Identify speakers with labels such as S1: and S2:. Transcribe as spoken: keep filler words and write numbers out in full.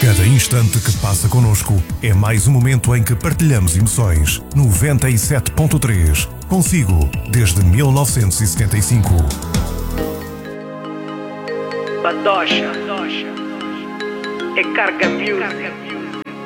S1: Cada instante que passa connosco é mais um momento em que partilhamos emoções. noventa e sete ponto três. Consigo, desde mil novecentos e setenta e cinco.
S2: Badocha é Carga Music.